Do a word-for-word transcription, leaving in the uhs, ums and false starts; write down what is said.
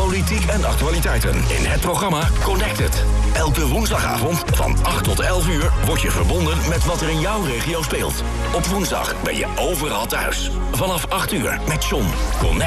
politiek en actualiteiten in het programma Connected. Elke woensdagavond van acht tot elf uur word je verbonden met wat er in jouw regio speelt. Op woensdag ben je overal thuis. Vanaf acht uur met John. Connect.